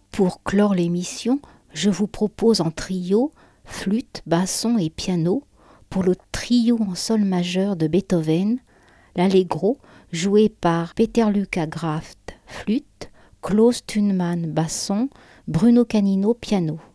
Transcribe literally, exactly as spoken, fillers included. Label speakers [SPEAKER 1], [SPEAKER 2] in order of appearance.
[SPEAKER 1] Pour clore l'émission, je vous propose en trio, flûte, basson et piano, pour le trio en sol majeur de Beethoven, l'Allegro joué par Peter Luca Graft, flûte, Klaus Thunmann, basson, Bruno Canino, piano.